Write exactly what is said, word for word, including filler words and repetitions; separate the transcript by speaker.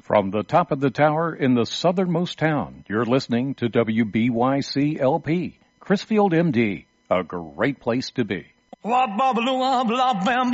Speaker 1: From the top of the tower in the southernmost town, you're listening to W B Y C L P, Chrisfield, M D, a great place to be.
Speaker 2: Wah, ba, ba, loo, wah, blah, bam,